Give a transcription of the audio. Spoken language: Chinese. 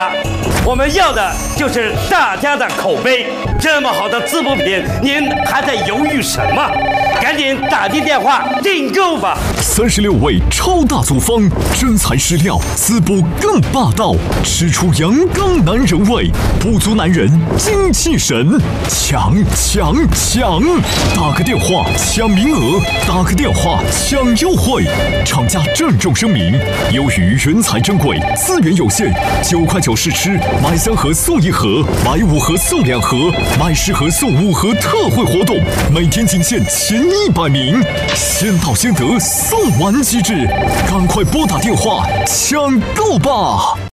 我们要的就是大家的口碑。这么好的滋补品，您还在犹豫什么？赶紧打进电话订购吧 ！36味超大组方，真材实料，滋补更霸道，吃出阳刚男人味，补足男人精气神，抢！打个电话抢名额，打个电话抢优惠。厂家郑重声明：由于原材珍贵，资源有限，9块9试吃，买3盒送1盒，买5盒送2盒，买10盒送5盒特惠活动，每天仅限前100名，先到先得，送完即止，赶快拨打电话抢购吧！